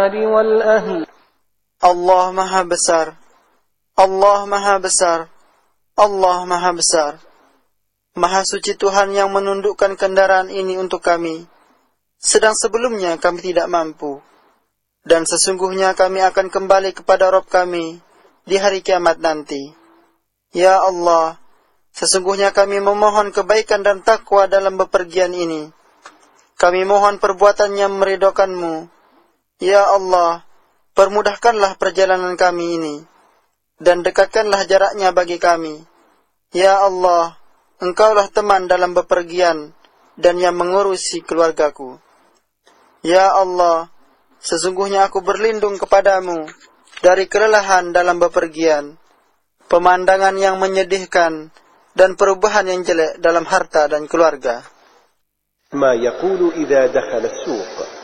والأهل. Allah Maha Besar, Allah Maha Besar, Allah Maha Besar. Maha suci Tuhan yang menundukkan kendaraan ini untuk kami, sedang sebelumnya kami tidak mampu. Dan sesungguhnya kami akan kembali kepada Rabb kami di hari kiamat nanti. Ya Allah, sesungguhnya kami memohon kebaikan dan takwa dalam bepergian ini. Kami mohon perbuatan yang meridhokan-Mu. Ya Allah, permudahkanlah perjalanan kami ini, dan dekatkanlah jaraknya bagi kami. Ya Allah, Engkaulah teman dalam bepergian, dan yang mengurusi keluargaku. Ya Allah, sesungguhnya aku berlindung kepadamu dari kelelahan dalam bepergian, pemandangan yang menyedihkan, dan perubahan yang jelek dalam harta dan keluarga. ما يقول إذا دخل السوق